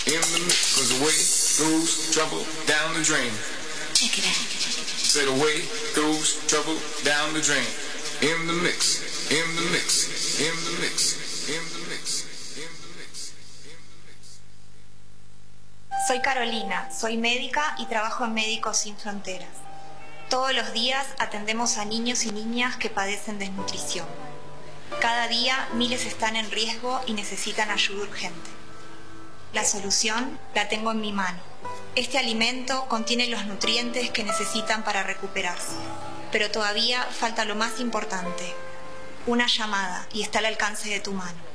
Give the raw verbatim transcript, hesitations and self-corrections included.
in the mix. Cause away goes trouble down the drain. Check it out. Said away goes trouble down the drain. In the mix, in the mix, in the mix, in the mix, in the mix, in the mix. Soy Carolina, soy médica y trabajo en Médicos Sin Fronteras. Todos los días atendemos a niños y niñas que padecen desnutrición. Cada día miles están en riesgo y necesitan ayuda urgente. La solución la tengo en mi mano. Este alimento contiene los nutrientes que necesitan para recuperarse. Pero todavía falta lo más importante, una llamada, y está al alcance de tu mano.